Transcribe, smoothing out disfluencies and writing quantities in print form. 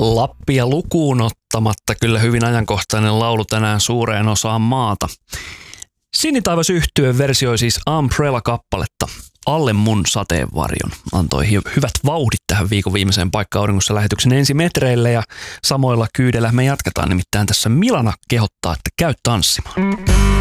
Lappia lukuun ottamatta kyllä hyvin ajankohtainen laulu tänään suureen osaan maata. Sinitaivas -yhtyeen versioi siis Umbrella-kappaletta Alle mun sateenvarjon. Antoi hyvät vauhdit tähän viikon viimeiseen Paikka auringossa -lähetyksen ensimetreille ja samoilla kyydellä me jatketaan, nimittäin tässä Milana kehottaa, että käy tanssimaan.